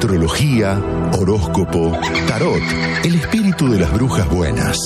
astrología, horóscopo, tarot, el espíritu de las brujas buenas.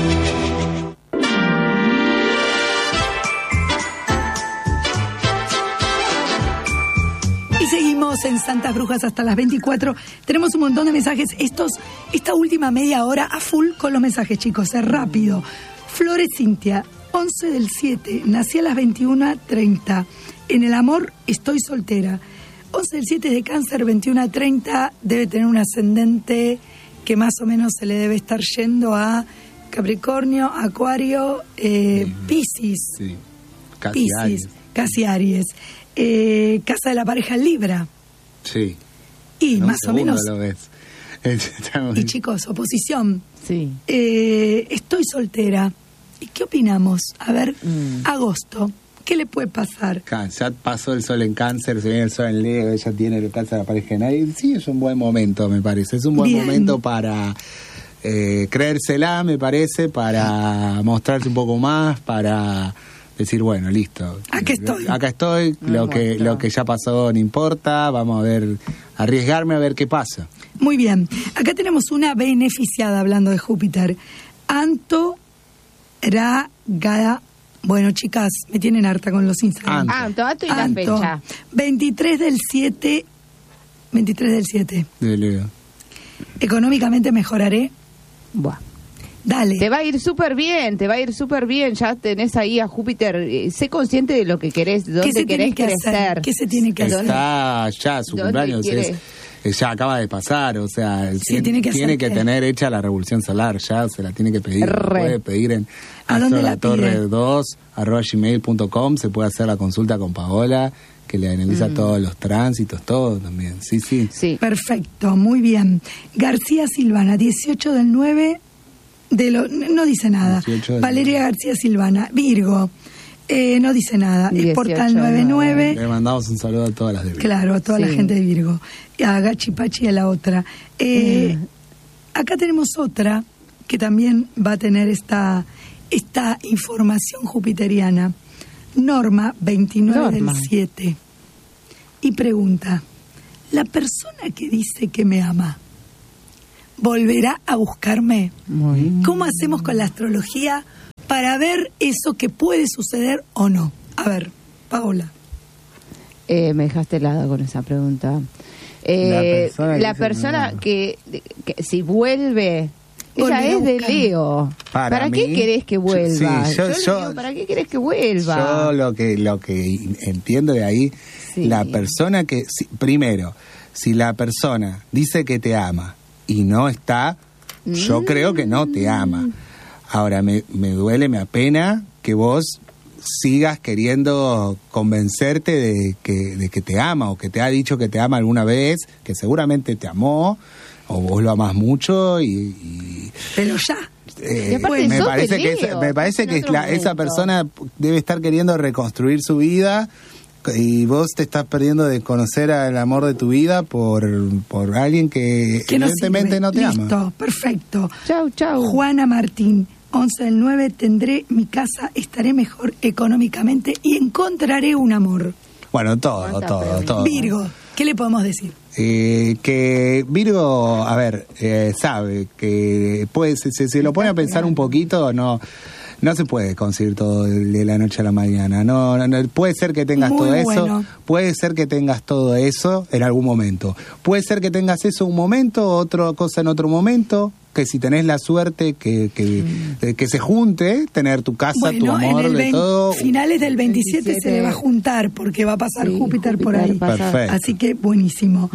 Y seguimos en Santas Brujas hasta las 24. Tenemos un montón de mensajes. Esta última media hora a full con los mensajes, chicos. Es rápido. Flores Cintia, 11/7. Nací a las 21:30. En el amor estoy soltera. 11/7 de Cáncer, 21:30. Debe tener un ascendente que más o menos se le debe estar yendo a Capricornio, Acuario, Piscis. Sí, casi Aries. Casa de la pareja Libra. Sí. Y más o menos. Lo ves. Y chicos, oposición. Sí. Estoy soltera. ¿Y qué opinamos? A ver, agosto. ¿Qué le puede pasar? Ya pasó el sol en Cáncer, se viene el sol en Leo, ella tiene el Casa de la pareja en Aries. Sí, es un buen momento, me parece. Es un buen momento para creérsela, me parece, para mostrarse un poco más, para decir, bueno, listo. Acá estoy, lo que ya pasó no importa, vamos a ver, arriesgarme a ver qué pasa. Muy bien. Acá tenemos una beneficiada hablando de Júpiter. Anto Ragada. Bueno, chicas, me tienen harta con los Instagram. Anto y la fecha. 23/7. 23/7. De Leo. Económicamente mejoraré. Buah. Dale. Te va a ir súper bien, ya tenés ahí a Júpiter, sé consciente de lo que querés, dónde querés crecer. ¿Qué se tiene que hacer? Está ya, su cumpleaños ya acaba de pasar, o sea, sí, tiene que tener hecha la revolución solar, ya se la tiene que pedir, puede pedir en astrolatorre2@gmail.com, se puede hacer la consulta con Paola, que le analiza todos los tránsitos, todo también, sí. Perfecto, muy bien. García Silvana, 18/9, no dice nada. Valeria García Silvana, Virgo. No dice nada. Es Portal 99. Le mandamos un saludo a todas las de Virgo. Claro, a toda la gente de Virgo. A Gachi Pachi y a la otra. Acá tenemos otra que también va a tener esta información jupiteriana. Norma, 29/7. Y pregunta, ¿la persona que dice que me ama volverá a buscarme? ¿Cómo hacemos con la astrología para ver eso que puede suceder o no? A ver, Paola. Me dejaste helada con esa pregunta. La persona que si vuelve, ella es de Leo. ¿Para qué querés que vuelva? ¿Para qué querés que vuelva? Yo lo que entiendo de ahí, la persona que primero, si la persona dice que te ama y no está, yo creo que no te ama. Ahora, me duele, me apena que vos sigas queriendo convencerte de que te ama, o que te ha dicho que te ama alguna vez, que seguramente te amó, o vos lo amás mucho y pero ya. Me parece que esa persona debe estar queriendo reconstruir su vida, y vos te estás perdiendo de conocer al amor de tu vida por alguien que evidentemente no te ama. Listo, perfecto. Chau. Juana Martín, 11/9, tendré mi casa, estaré mejor económicamente y encontraré un amor. Bueno, todo. Virgo, ¿qué le podemos decir? Que Virgo, a ver, sabe que puede, se lo pone a pensar un poquito, no se puede conseguir todo de la noche a la mañana. No, puede ser que tengas todo eso, puede ser que tengas todo eso en algún momento. Puede ser que tengas eso un momento, otra cosa en otro momento, que si tenés la suerte que se junte, tener tu casa, tu amor, de todo. Finales del 27 se le va a juntar porque va a pasar Júpiter por ahí. Perfecto. Así que buenísimo.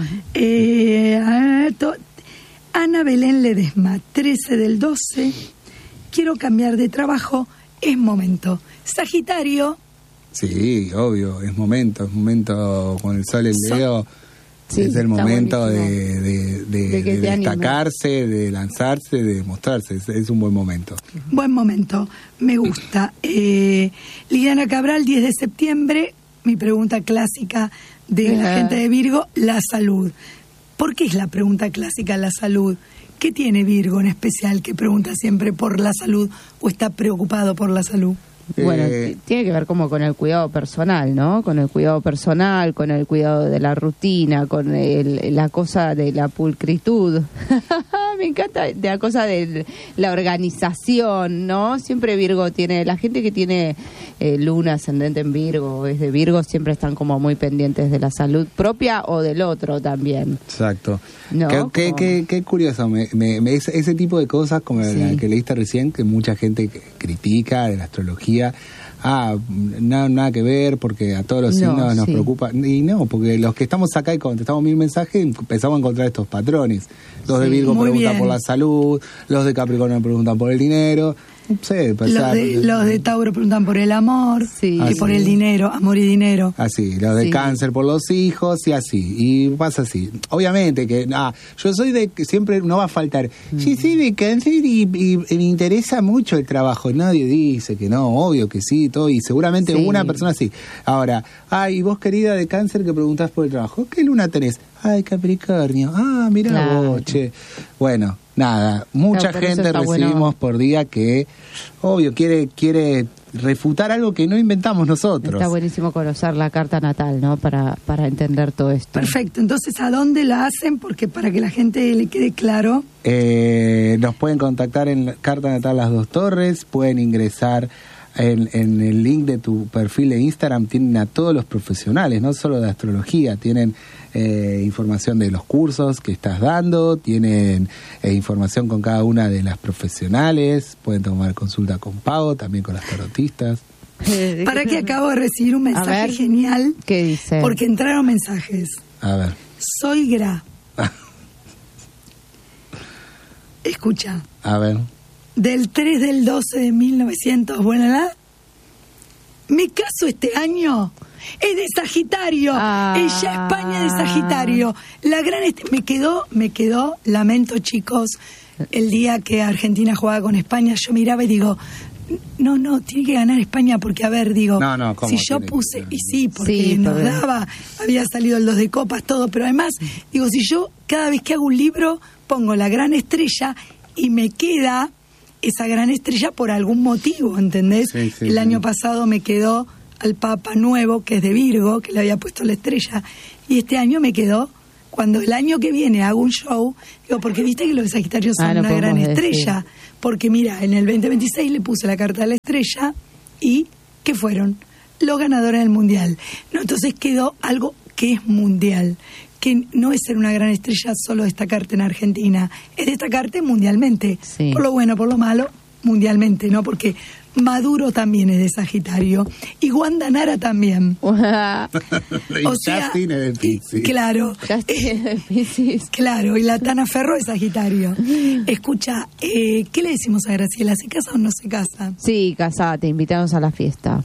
Ana Belén Ledesma, 13/12. Quiero cambiar de trabajo, es momento. Sagitario. Sí, obvio, es momento con el sol en Leo. Es el momento de destacarse, de lanzarse, de mostrarse. Es un buen momento. Buen momento, me gusta. Liliana Cabral, 10 de septiembre. Mi pregunta clásica de la gente de Virgo, la salud. ¿Por qué es la pregunta clásica la salud? ¿Qué tiene Virgo en especial que pregunta siempre por la salud o está preocupado por la salud? Bueno, tiene que ver como con el cuidado personal, ¿no? Con el cuidado personal, con el cuidado de la rutina, con la cosa de la pulcritud. Me encanta la cosa de la organización, ¿no? Siempre Virgo tiene, la gente que tiene luna ascendente en Virgo, es de Virgo, siempre están como muy pendientes de la salud propia o del otro también. Exacto. ¿No? Qué curioso, ese tipo de cosas como la que leíste recién, que mucha gente critica de la astrología. Nada que ver, porque a todos los signos nos preocupa. Y no, porque los que estamos acá y contestamos 1000 mensajes, empezamos a encontrar estos patrones. Los de Virgo preguntan por la salud, los de Capricornio preguntan por el dinero. No sé, los de Tauro preguntan por el amor y por el dinero, amor y dinero. Así, los de Cáncer por los hijos y así. Y pasa así. Obviamente que yo soy de que siempre no va a faltar. Sí, soy de Cáncer y me interesa mucho el trabajo. Nadie dice que no, obvio que sí, todo. Y seguramente una persona sí. Ahora, vos querida de Cáncer que preguntás por el trabajo, ¿qué luna tenés? Ay, Capricornio. Mirá vos, che. Bueno, nada, mucha gente recibimos por día que, obvio, quiere refutar algo que no inventamos nosotros. Está buenísimo conocer la carta natal, ¿no? Para entender todo esto. Perfecto. Entonces, ¿a dónde la hacen? Porque para que la gente le quede claro. Nos pueden contactar en la Carta Natal Las Dos Torres, pueden ingresar en el link de tu perfil de Instagram, tienen a todos los profesionales, no solo de astrología, tienen información de los cursos que estás dando, tienen información con cada una de las profesionales, pueden tomar consulta con pago, también con las tarotistas. Para que acabo de recibir un mensaje genial. ¿Qué dice? Porque entraron mensajes. A ver. Soy Gra. Escucha. A ver. Del 3 del 12 de 1900, mi caso este año es de Sagitario. Ella, España, de Sagitario. La gran me quedó, lamento, chicos, el día que Argentina jugaba con España, yo miraba y digo, no, tiene que ganar España, porque, a ver, digo, si yo puse, y sí, porque nos daba, había salido el 2 de copas, todo, pero además, digo, si yo cada vez que hago un libro pongo la gran estrella y me queda esa gran estrella por algún motivo, ¿entendés? El año pasado me quedó al Papa Nuevo, que es de Virgo, que le había puesto la estrella, y este año me quedó, cuando el año que viene hago un show, digo, porque viste que los de Sagitarios son una gran estrella, porque mira, en el 2026 le puse la carta de la estrella, y ¿qué fueron? Los ganadores del Mundial. No, entonces quedó algo que es mundial, que no es ser una gran estrella solo destacarte en Argentina, es destacarte mundialmente, por lo bueno, por lo malo, mundialmente, ¿no? Porque Maduro también es de Sagitario y Wanda Nara también. O sea, Justin es de Piscis. Claro. Justin es de Piscis. Claro, y la Tana Ferro es Sagitario. Escucha, ¿qué le decimos a Graciela? ¿Se casa o no se casa? Sí, casate, invitamos a la fiesta.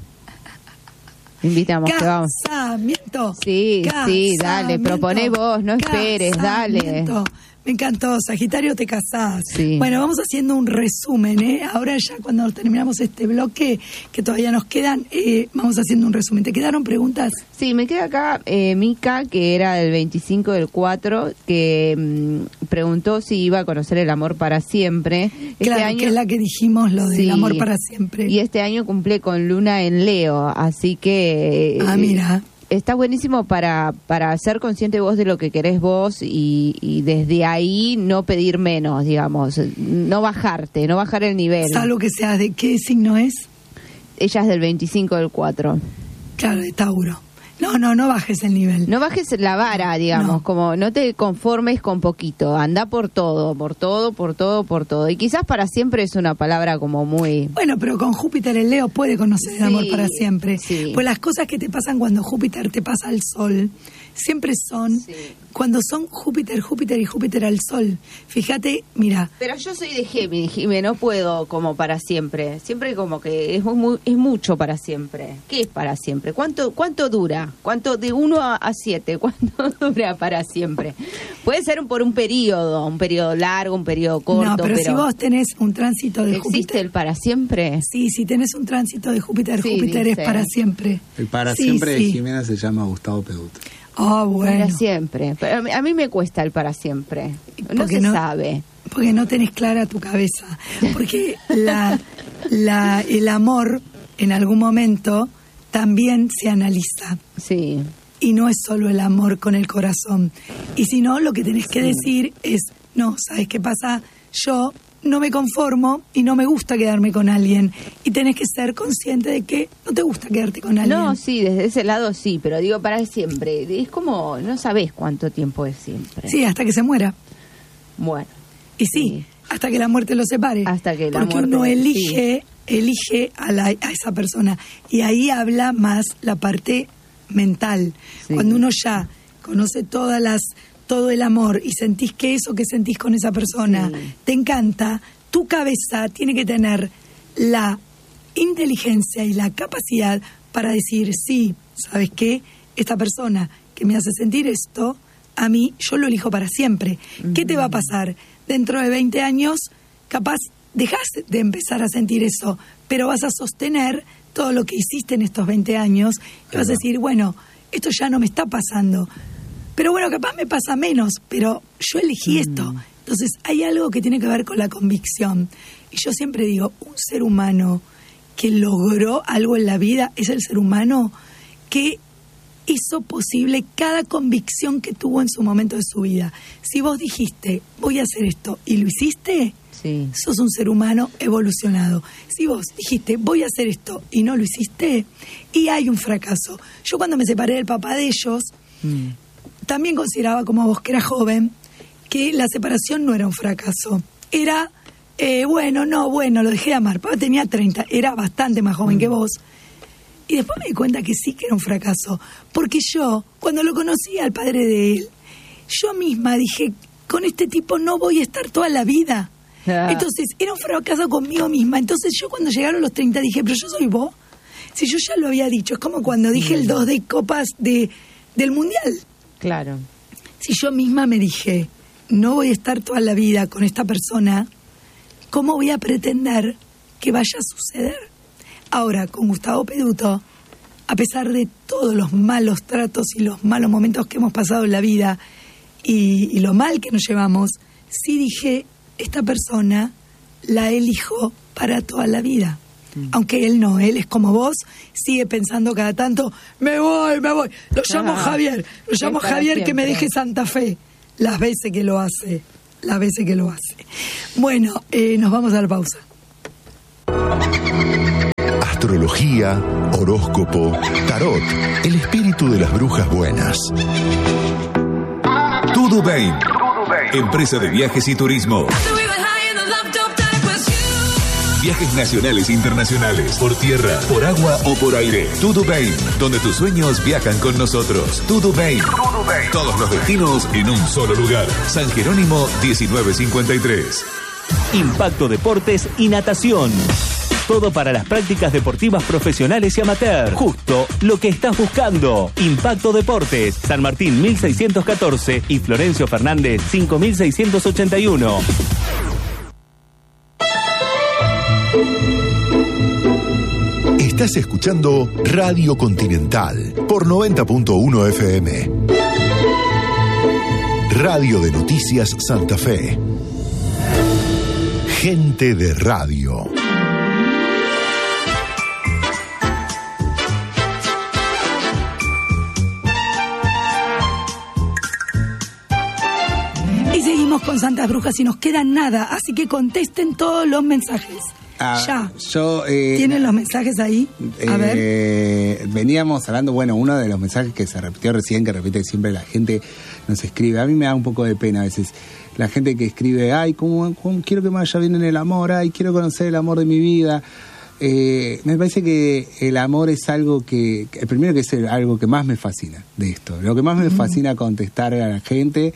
Invitamos, que vamos. Casamiento. Sí, dale, proponé vos, no esperes, dale. Me encantó, Sagitario, te casás. Sí. Bueno, vamos haciendo un resumen, Ahora ya cuando terminamos este bloque, que todavía nos quedan, vamos haciendo un resumen. ¿Te quedaron preguntas? Sí, me queda acá Mica, que era del 25 del 4, que preguntó si iba a conocer el amor para siempre. Claro, año, que es la que dijimos, lo del amor para siempre. Y este año cumple con Luna en Leo, así que... mira... Está buenísimo para ser consciente vos de lo que querés vos y desde ahí no pedir menos, digamos, no bajar el nivel. Salvo que sea, ¿de qué signo es? Ella es del 25 del 4. Claro, de Tauro. No bajes el nivel. No bajes la vara, digamos, como no te conformes con poquito, anda por todo. Y quizás para siempre es una palabra como muy... Bueno, pero con Júpiter en Leo puede conocer el amor para siempre. Sí. Pues las cosas que te pasan cuando Júpiter te pasa al Sol, siempre son... Cuando son Júpiter y Júpiter al Sol. Fíjate, mira. Pero yo soy de Géminis, no puedo como para siempre. Siempre como que es mucho para siempre. ¿Qué es para siempre? ¿Cuánto dura? ¿Cuánto de 1 a 7? ¿Cuánto dura para siempre? Puede ser por un periodo largo, un periodo corto. No, pero si vos tenés un tránsito de Júpiter... ¿Existe el para siempre? Sí, si tenés un tránsito de Júpiter es para siempre. El para siempre de Jimena se llama Gustavo Peduto. Bueno. Para siempre. Pero a mí me cuesta el para siempre. No se sabe. Porque no tenés clara tu cabeza. Porque el amor en algún momento también se analiza. Sí. Y no es solo el amor con el corazón. Y si no, lo que tenés que decir es, no, ¿sabes qué pasa? Yo no me conformo y no me gusta quedarme con alguien. Y tenés que ser consciente de que no te gusta quedarte con alguien. No, sí, desde ese lado sí, pero digo para siempre. Es como, no sabés cuánto tiempo es siempre. Sí, hasta que se muera. Bueno. Y sí, hasta que la muerte lo separe. Hasta que la porque muerte... uno elige a esa persona. Y ahí habla más la parte mental. Sí. Cuando uno ya conoce todo el amor y sentís que eso que sentís con esa persona te encanta, tu cabeza tiene que tener la inteligencia y la capacidad para decir, sí, ¿sabes qué? Esta persona que me hace sentir esto, a mí, yo lo elijo para siempre. ¿Qué te va a pasar? Dentro de 20 años, capaz dejás de empezar a sentir eso, pero vas a sostener todo lo que hiciste en estos 20 años y vas a decir, bueno, esto ya no me está pasando. Pero bueno, capaz me pasa menos, pero yo elegí esto. Entonces hay algo que tiene que ver con la convicción. Y yo siempre digo, un ser humano que logró algo en la vida es el ser humano que hizo posible cada convicción que tuvo en su momento de su vida. Si vos dijiste, voy a hacer esto, y lo hiciste, sí, sos un ser humano evolucionado. Si vos dijiste, voy a hacer esto, y no lo hiciste, y hay un fracaso. Yo cuando me separé del papá de ellos, también consideraba, como vos que era joven, que la separación no era un fracaso. Era, lo dejé de amar. Papá tenía 30, era bastante más joven que vos. Y después me di cuenta que sí que era un fracaso. Porque yo, cuando lo conocí al padre de él, yo misma dije, con este tipo no voy a estar toda la vida. Entonces, era un fracaso conmigo misma. Entonces yo cuando llegaron los 30 dije, pero yo soy vos. Si yo ya lo había dicho, es como cuando dije el 2 de copas del Mundial. Claro. Si yo misma me dije, no voy a estar toda la vida con esta persona, ¿cómo voy a pretender que vaya a suceder? Ahora, con Gustavo Peduto, a pesar de todos los malos tratos y los malos momentos que hemos pasado en la vida y lo mal que nos llevamos, sí dije, esta persona la elijo para toda la vida. Aunque él no, él es como vos, sigue pensando cada tanto, me voy. Lo llamo Javier que me deje Santa Fe. Las veces que lo hace. Bueno, nos vamos a la pausa. Astrología, horóscopo, tarot, el espíritu de las brujas buenas. Tudo Bem, empresa de viajes y turismo. Viajes nacionales e internacionales, por tierra, por agua o por aire. Tudo Bem, donde tus sueños viajan con nosotros. Tudo Bem. Todos los destinos en un solo lugar. San Jerónimo 1953. Impacto Deportes y Natación. Todo para las prácticas deportivas profesionales y amateur. Justo lo que estás buscando. Impacto Deportes, San Martín 1614 y Florencio Fernández 5681. Estás escuchando Radio Continental por 90.1 FM. Radio de Noticias Santa Fe. Gente de radio. Y seguimos con Santas Brujas y nos queda nada, así que contesten todos los mensajes. Ya. ¿Tienen los mensajes ahí? A ver. Veníamos hablando, uno de los mensajes que se repitió recién, que repite siempre la gente nos escribe. A mí me da un poco de pena a veces. La gente que escribe, ¿cómo quiero que me vaya bien en el amor? Quiero conocer el amor de mi vida. Me parece que el amor es algo que, primero que es algo que más me fascina de esto. Lo que más me fascina contestar a la gente,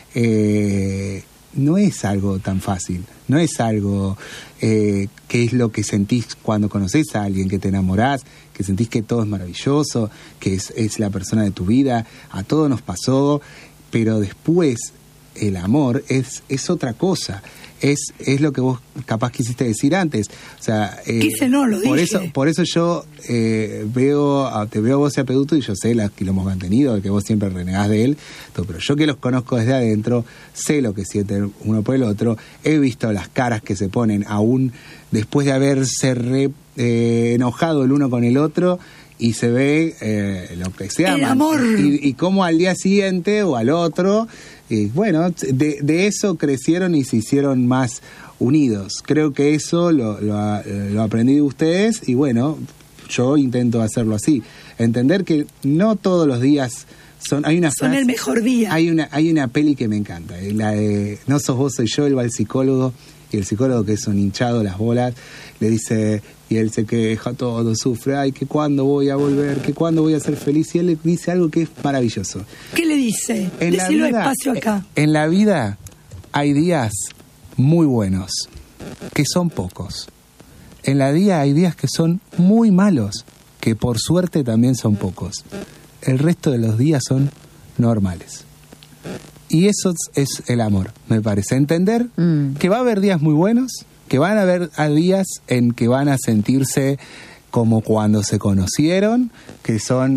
no es algo tan fácil, no es algo que es lo que sentís cuando conoces a alguien, que te enamorás, que sentís que todo es maravilloso, que es la persona de tu vida. A todos nos pasó, pero después el amor es otra cosa. Es lo que vos capaz quisiste decir antes. O sea, lo dije. Por eso yo te veo a vos y a Peduto, y yo sé que lo hemos mantenido, que vos siempre renegás de él, pero yo que los conozco desde adentro, sé lo que sienten uno por el otro, he visto las caras que se ponen aún después de haberse enojado el uno con el otro y se ve lo que se llama. El amor. Y cómo al día siguiente o al otro, bueno, de eso crecieron y se hicieron más unidos. Creo que eso lo aprendí de ustedes y bueno, yo intento hacerlo así. Entender que no todos los días son el mejor día. Hay una peli que me encanta, la de No sos vos, soy yo. Él va al psicólogo y el psicólogo, que es un hinchado las bolas, le dice, y él se queja, todo sufre, ay, que cuándo voy a volver, que cuándo voy a ser feliz, y él le dice algo que es maravilloso. ¿Qué le dice? Decilo despacio acá. En la vida hay días muy buenos, que son pocos. En la vida hay días que son muy malos, que por suerte también son pocos. El resto de los días son normales. Y eso es el amor, me parece. Entender que va a haber días muy buenos, que van a haber días en que van a sentirse como cuando se conocieron, que son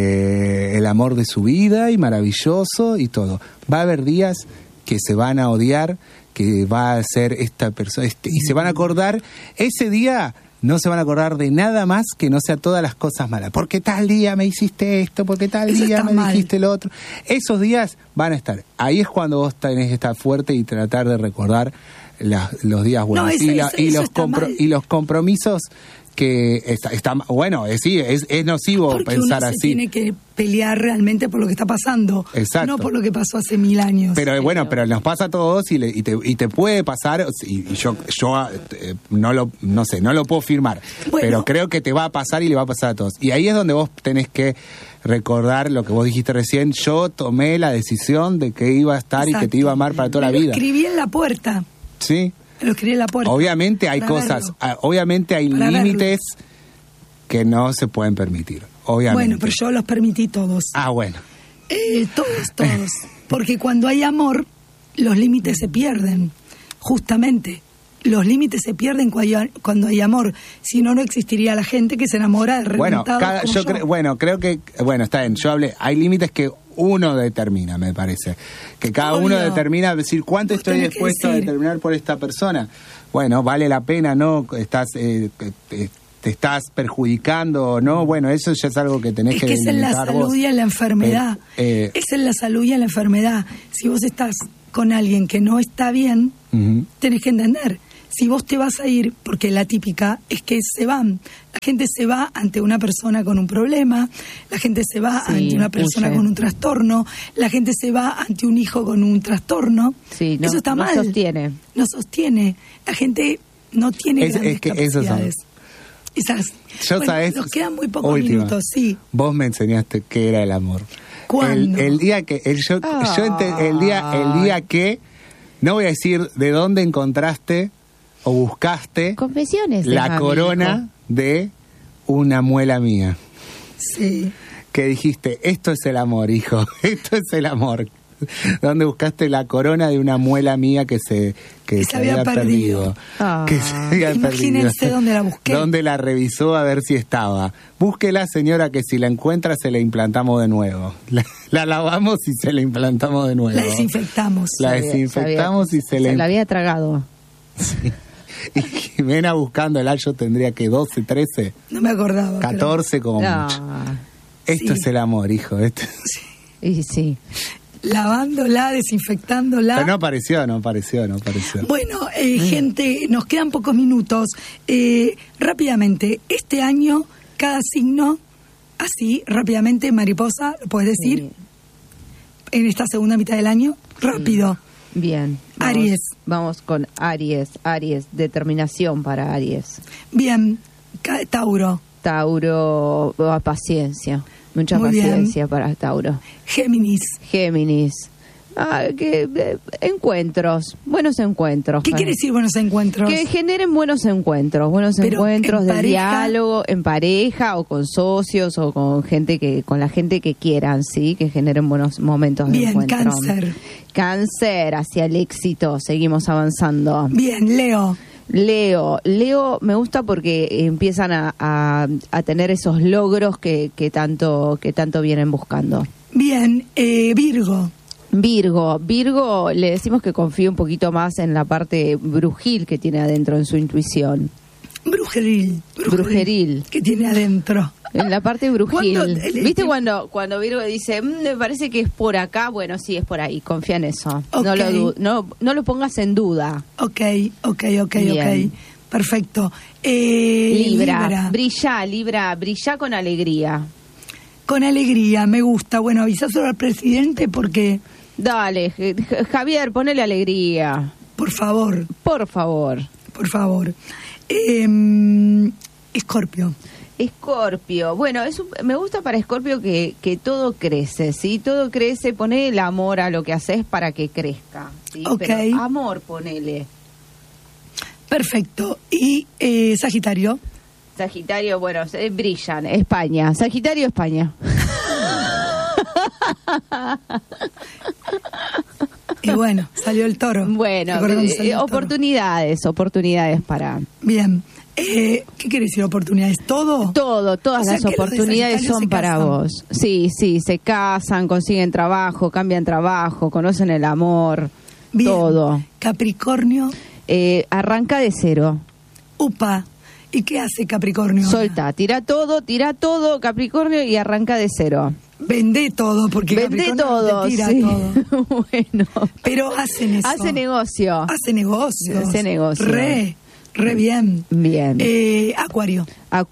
el amor de su vida y maravilloso y todo. Va a haber días que se van a odiar, que va a ser esta persona, y se van a acordar, ese día no se van a acordar de nada más que no sea todas las cosas malas. Porque tal día me hiciste esto, porque tal día me dijiste lo otro. Esos días van a estar. Ahí es cuando vos tenés que estar fuerte y tratar de recordar los días buenos. Y los compromisos que está bueno, sí, es nocivo porque pensar uno así. Tiene que pelear realmente por lo que está pasando. Exacto. No por lo que pasó hace 1000 años. Pero bueno, pero nos pasa a todos y te puede pasar, y yo no lo puedo firmar, bueno, pero creo que te va a pasar y le va a pasar a todos. Y ahí es donde vos tenés que recordar lo que vos dijiste recién. Yo tomé la decisión de que iba a estar. Exacto. Y que te iba a amar para toda la vida. Lo escribí en la puerta. Sí. Lo escribí en la puerta. Obviamente hay cosas, obviamente hay límites que no se pueden permitir. Obviamente. Bueno, pero yo los permití todos. Ah, bueno. Todos. Porque cuando hay amor, los límites se pierden. Justamente. Los límites se pierden cuando hay amor. Si no, no existiría la gente que se enamora de reventados. Creo que está bien. Yo hablé. Hay límites que uno determina, me parece. Que cada uno determina, decir, ¿cuánto estoy dispuesto a determinar por esta persona? Bueno, vale la pena, ¿no? Te estás perjudicando o no. Bueno, eso ya es algo que tenés que delimitar. Es que es en la salud y en la enfermedad. Es en la salud y en la enfermedad. Si vos estás con alguien que no está bien, tenés que entender. Si vos te vas a ir, porque la típica es que se van. La gente se va ante una persona con un problema, la gente se va ante una persona con un trastorno, la gente se va ante un hijo con un trastorno. Sí, eso está mal. No sostiene. La gente no tiene grandes capacidades. Nos quedan muy pocos minutos, sí. Vos me enseñaste qué era el amor. ¿Cuándo? El día que el día que, no voy a decir de dónde encontraste o buscaste confesiones la corona de una muela mía. Sí. Que dijiste, esto es el amor, hijo, esto es el amor. ¿Dónde buscaste la corona de una muela mía que se había perdido? Imagínense dónde la busqué. ¿Dónde la revisó a ver si estaba? Búsquela, señora, que si la encuentra se la implantamos de nuevo. La lavamos y se la implantamos de nuevo. La desinfectamos. Y se la había tragado. Sí. Y Jimena buscando yo tendría que 12, 13. No me acordaba. 14 como mucho. Esto es el amor, hijo. Y sí. Lavándola, desinfectándola. Pero no apareció. Bueno, gente, nos quedan pocos minutos. Rápidamente, este año, cada signo, así, rápidamente, mariposa, ¿lo puedes decir? En esta segunda mitad del año, rápido. Bien. Aries. Vamos con Aries, determinación para Aries. Bien. Tauro, paciencia. Mucha paciencia para Tauro. Géminis. Buenos encuentros. ¿Qué quiere decir buenos encuentros? Que generen buenos encuentros de diálogo en pareja o con socios o con la gente que quieran, sí, que generen buenos momentos de encuentro. Bien, Cáncer, hacia el éxito, seguimos avanzando. Bien, Leo, me gusta porque empiezan a tener esos logros que tanto vienen buscando. Bien, Virgo, le decimos que confíe un poquito más en la parte brujil que tiene adentro, en su intuición. Brujeril. Que tiene adentro. En la parte brujil. ¿Viste cuando Virgo dice, me parece que es por acá? Bueno, sí, es por ahí, confía en eso. Okay. No lo pongas en duda. Ok. Perfecto. Libra. Brilla con alegría. Con alegría, me gusta. Bueno, avisáselo al presidente porque... Dale, Javier, ponele alegría. Por favor. Escorpio. Bueno, me gusta para Escorpio que todo crece, ¿sí? Todo crece, poné el amor a lo que haces para que crezca, ¿sí? Okay. Pero amor, ponele. Perfecto. ¿Y Sagitario? Sagitario, bueno, brillan, España. Sagitario, España. Y bueno, salió el Toro. Bueno, oportunidades para... Bien. ¿Qué quiere decir oportunidades? ¿Todo? Todas las oportunidades son para vos. Sí, se casan, consiguen trabajo, cambian trabajo, conocen el amor. Bien. Todo. Capricornio. Arranca de cero. Upa. ¿Y qué hace Capricornio? Solta, tira todo, Capricornio, y arranca de cero. Vende todo, porque Vende todo, te tira sí. todo. Bueno. Pero hacen eso. Hace negocio. Re bien. Bien. Acuario.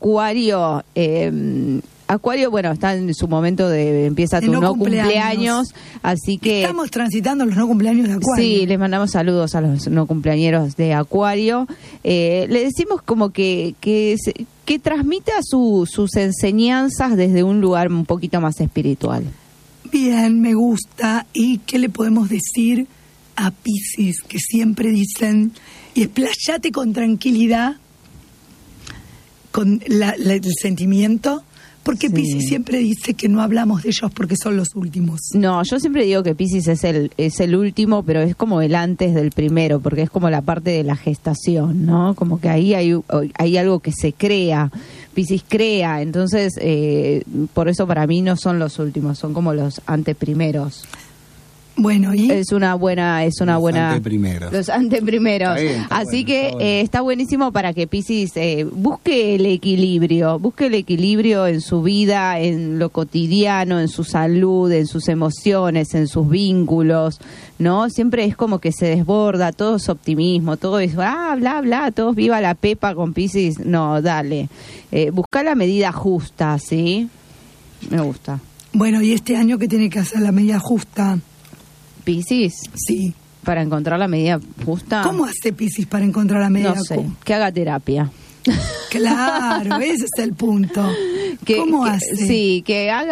Acuario, bueno, está en su momento empieza tu no cumpleaños, así que... Estamos transitando los no cumpleaños de Acuario. Sí, les mandamos saludos a los no cumpleañeros de Acuario. Le decimos como que transmita sus enseñanzas desde un lugar un poquito más espiritual. Bien, me gusta. ¿Y qué le podemos decir a Piscis, que siempre dicen, y explayate con tranquilidad, con el sentimiento? Porque sí. Piscis siempre dice que no hablamos de ellos porque son los últimos. No, yo siempre digo que Piscis es el último, pero es como el antes del primero, porque es como la parte de la gestación, ¿no? Como que ahí hay algo que se crea. Piscis crea, entonces por eso para mí no son los últimos, son como los anteprimeros. Bueno, y es una buena los anteprimeros. Así que está buenísimo para que Piscis busque el equilibrio en su vida, en lo cotidiano, en su salud, en sus emociones, en sus vínculos, ¿no? Siempre es como que se desborda, todo es optimismo, todo es bla bla, todos viva la pepa con Piscis. No, dale. Busca la medida justa, ¿sí? Me gusta. Bueno, y este año que tiene que hacer la medida justa Piscis. Sí. Para encontrar la medida justa. ¿Cómo hace Piscis para encontrar la medida justa? No sé, que haga terapia. Claro, ese es el punto. ¿Cómo hace? Sí, que haga